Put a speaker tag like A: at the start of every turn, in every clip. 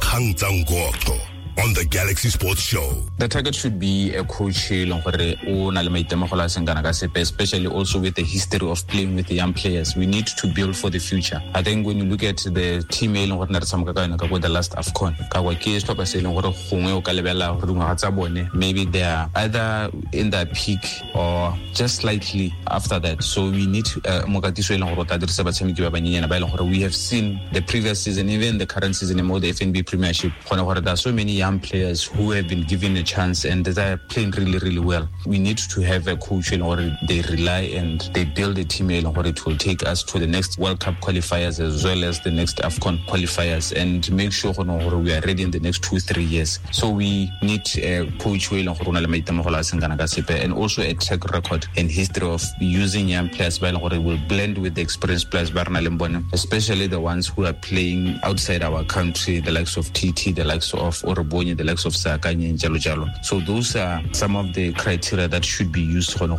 A: Dikgang tsa Ngoqo on the Galaxy Sports Show.
B: The target should be a coach especially also with the history of playing with the young players. We need to build for the future. I think when you look at the team with the last AFCON, maybe they are either in their peak or just slightly after that. So we need we have seen the previous season, even the current season in the FNB Premiership. There are so many young players who have been given a chance and they are playing really, really well. We need to have a coach in order they rely and they build a team in order it will take us to the next World Cup qualifiers as well as the next AFCON qualifiers and make sure we are ready in the next 2-3 years. So we need a coach and also a track record and history of using young players will blend with the experienced players, especially the ones who are playing outside our country, the likes of TT, the likes of Orobonye, the likes of Sakanye and Jalo. So those are some of the criteria that should be used for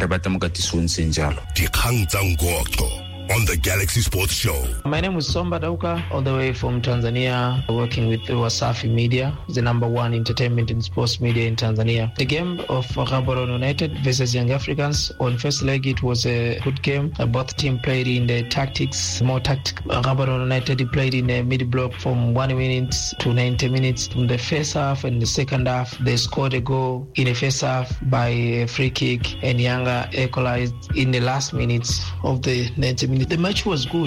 A: Dikgang tsa Ngoqo on the Galaxy Sports Show.
C: My name is Somba Dauka, all the way from Tanzania, working with Wasafi Media, the number one entertainment and sports media in Tanzania. The game of Gaborone United versus Young Africans, on first leg it was a good game. Both teams played in the tactics, more tactical. Gaborone United played in the mid-block from 1 minute to 90 minutes. From the first half and the second half, they scored a goal in the first half by a free kick, and Yanga equalized in the last minutes of the 90 minutes. The match was good.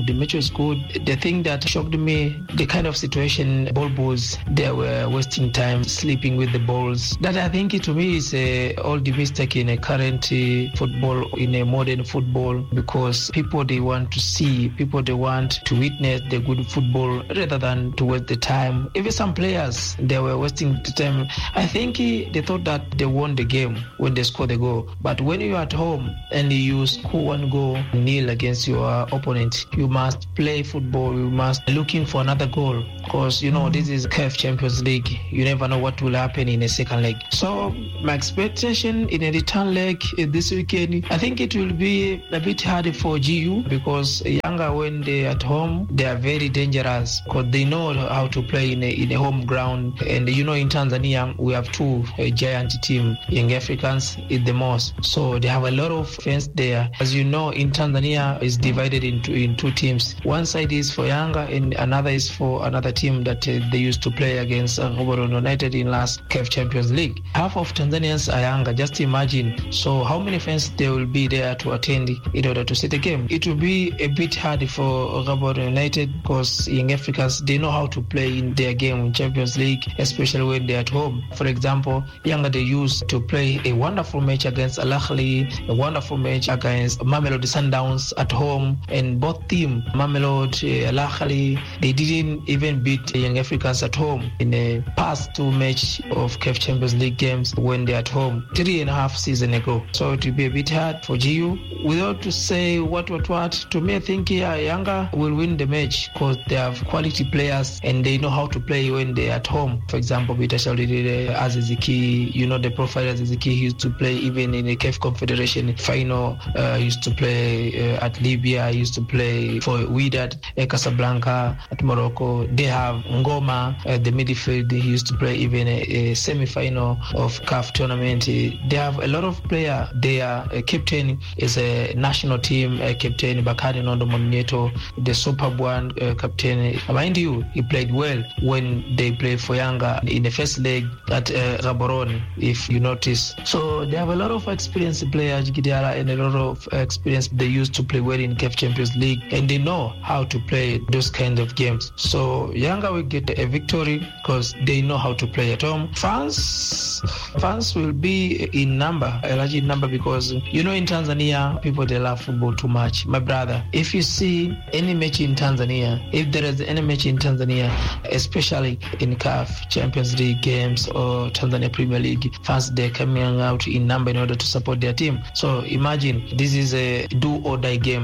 C: The thing that shocked me, the kind of situation ball boys, they were wasting time sleeping with the balls. That I think to me is all the mistake in a current football, in a modern football, because people they want to see, people they want to witness the good football rather than to waste the time. Even some players, they were wasting the time. I think they thought that they won the game when they scored the goal. But when you're at home and you score one goal, nil against your opponent, you must play football. You must be looking for another goal, because this is CAF Champions League. You never know what will happen in a second leg. So my expectation in a return leg this weekend, I think it will be a bit hard for GU, because Yanga, when they at home, they are very dangerous because they know how to play in a home ground. And in Tanzania we have two giant team. Young Africans is the most, so they have a lot of fans there. As you know, in Tanzania is divided in two teams. One side is for Yanga and another is for another team that they used to play against Gaborone United in last CAF Champions League. Half of Tanzanians are Yanga. Just imagine. So how many fans there will be there to attend in order to see the game? It will be a bit hard for Gaborone United, because Young Africans, they know how to play in their game in Champions League, especially when they're at home. For example, Yanga, they used to play a wonderful match against Al Ahly, a wonderful match against Mamelodi Sundowns at home. And both teams, Mamelodi, Al Ahly, they didn't even beat Young Africans at home in the past two matches of CAF Champions League games when they're at home 3.5 seasons ago. So it will be a bit hard for GU. Without to say what, to me I think Yanga will win the match, because they have quality players and they know how to play when they're at home. For example, Peter Shalidi, Aziziki, the profile Aziziki, he used to play even in the CAF Confederation final, used to play at Libya, I used to play for Wydad Casablanca at Morocco. They have Ngoma, the midfield. He used to play even a semi-final of CAF tournament. They have a lot of players. Their captain is a national team captain, Bakari Nondo Monieto, the superb one captain. Mind you, he played well when they played for Yanga in the first leg at Gaborone, if you notice. So they have a lot of experienced players, and a lot of experience. They used to play well in CAF Champions League, and they know how to play those kind of games. So Yanga will get a victory because they know how to play at home. Fans will be in number, a large number, because in Tanzania people, they love football too much. My brother, if you see any match in Tanzania, if there is any match in Tanzania, especially in CAF Champions League games or Tanzania Premier League, fans, they're coming out in number in order to support their team. So imagine, this is a do or die game for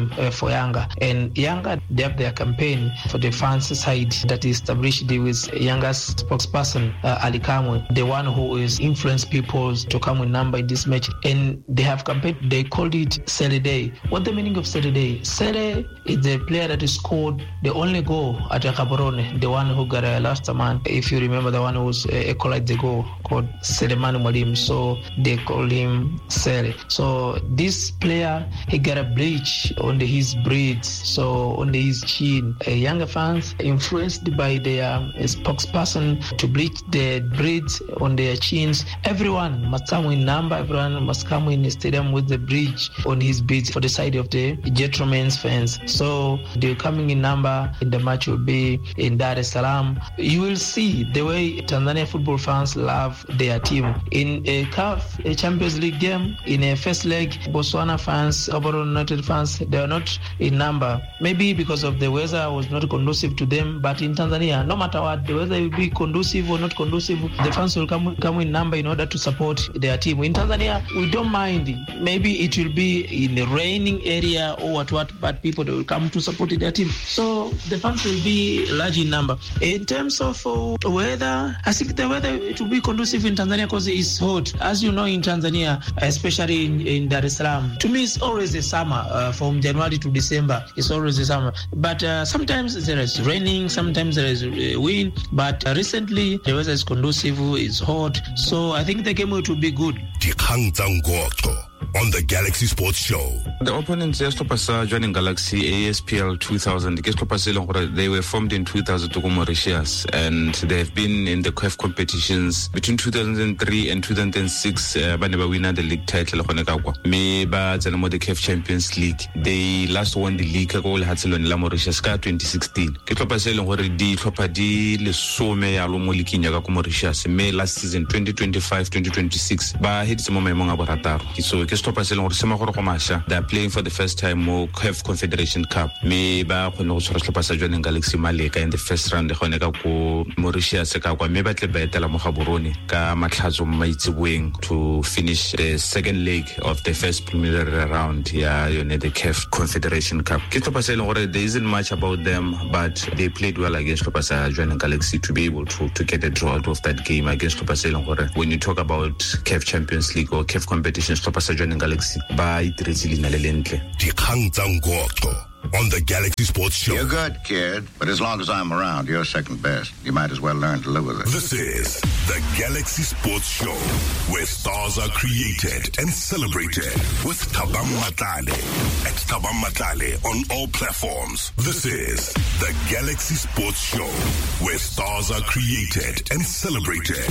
C: for Yanga. And Yanga, they have their campaign for the fans side that is established with Yanga's spokesperson, Ali Kamwe, the one who is influenced people to come with number in this match. And they have campaign, they called it Sele Day. What the meaning of Sele Day? Sele is the player that scored the only goal at Gaborone, the one who got a last man. If you remember, the one who was equalized the goal, called Selemani Mwalim. So they called him Sele. So this player, he got a bleach on his braids, so on his chin. Younger fans, influenced by their spokesperson to bleach the braids on their chins. Everyone must come in number, everyone must come in the stadium with the bridge on his beads for the side of the Jetromen's fans. So the coming in number in the match will be in Dar es Salaam. You will see the way Tanzania football fans love their team. In a CAF, a Champions League game, in a first leg, Botswana fans, Gaborone United fans, they are not in number. Maybe because of the weather was not conducive to them, but in Tanzania, no matter what, the weather will be conducive or not conducive, the fans will come in number in order to support their team. In Tanzania, we don't mind. Maybe it will be in a raining area or what, but people, they will come to support their team. So the fans will be large in number. In terms of weather, I think the weather, it will be conducive in Tanzania because it's hot. As you know, in Tanzania, especially in Dar es Salaam, to me it's always a summer. From January to December, it's always a summer. But sometimes there is raining, sometimes there is wind. But recently, the weather is conducive, it's hot. So I think the game will be good.
A: On the Galaxy Sports Show.
B: The opponents joining Galaxy ASPL 2000. They were formed in 2000 to Mauritius, and they have been in the CAF competitions between 2003 and 2006. They win the league title. Me ba the CAF Champions League. They last won the league in La Mauritius 2016. May last season 2025-2026. Ba hit so they are playing for the first time more CAF Confederation Cup. Me ba joining Galaxy Maleka in the first round Mauritius me ba tle baetela mo Gaborone ka matlhatso maitsebeng to finish the second leg of the first preliminary round the CAF Confederation Cup. There isn't much about them, but they played well against joining Galaxy to be able to get a draw out of that game against when you talk about CAF Champions League or CAF competitions joining Galaxy by
A: on the Galaxy Sports Show.
D: You're good, kid, but as long as I'm around, you're second best. You might as well learn to live with it.
A: This is the Galaxy Sports Show, where stars are created and celebrated with Thabang Matlale. At Thabang Matlale on all platforms. This is the Galaxy Sports Show, where stars are created and celebrated.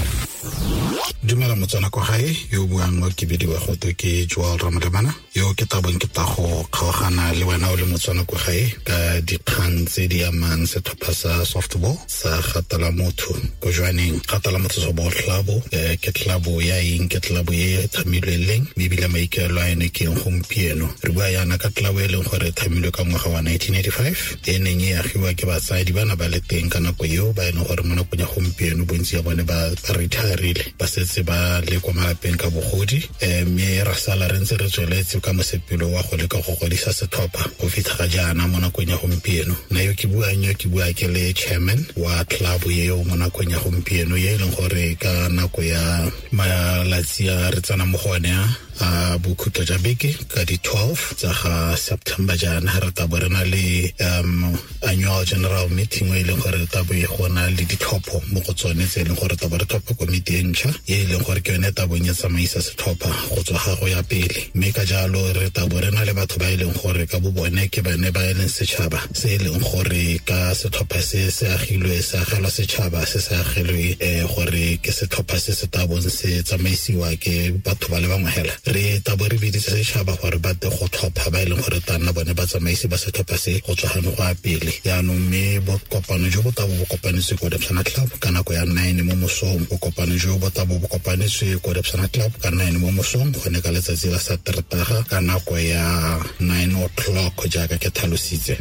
E: Dumela motsana ko hae yo buang mo ke bidi wa go to ke Joel Ramadamana yo ke tabang ke ta go kgaogana le wena o le motsana ko hae ka dikgang tse di amang setlhopha sa softball sa Kgatala Motho ko joining Kgatala Motho Softball Club ke club ya eng ke club ye thamilweleng mebile maikelo a ene ke gompieno re bua yana ka club e leng gore thamilwe ka ngwaga wa 1985 e neng e agiwa ke batsadi bana ba le teng ka nako yo ba ene gore mo nakong ya gompieno bontsi ya bone ba retireile ba setse ba le kwa malapeng ka bogodi me ra sala re ntse re tsweletse ka mosepelo wa go le ka go godisa setlhopha go fitlha ga jaana mo nakong ya gompieno na yo ke bua ke le chairman wa club yeo mo nakong ya gompieno ye leng gore ka nako ya malatsi a re tsana mo gone Bukhutlo ja beke ka di 12 tsa ga September jana re tabo rena le annual general meeting we le gore tabo e gona le ditlhopho mo go tsone tse le gore tabo re tlhopha komiti e ntšha ye le gore ke yone tabo nya tsamaisa setlhopha go tswa ga go ya pele mme ka jalo re tabo rena le batho ba e leng gore ka bobone ke bane ba e leng setšhaba se e leng gore ka setlhopha se agilwe sa gela setšhaba se agilwe gore ke setlhopha se se tabong se tsamaisiwa ke batho ba le bangwe hela re tabo re biditse setšhaba gore ba te go tlhopha ba e leng gore tana bone ba tsamaisi ba setlhopha se go tswa gane go a pele yaanong mme bo kopano jo bo tabo bo kopanetswe ko Depsana Club ka nako ya 9 mo mosong bo kopano jo bo tabo bo kopanetswe ko Depsana Club ka 9 mo mosong go ne ka letsatsi la Satertaga ka nako ya 9 o'clock jaaka ke tlhalositse